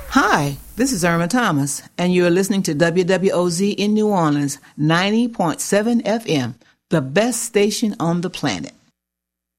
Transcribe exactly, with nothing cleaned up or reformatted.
Hi, this is Irma Thomas, and you're listening to W W O Z in New Orleans, ninety point seven F M, the best station on the planet.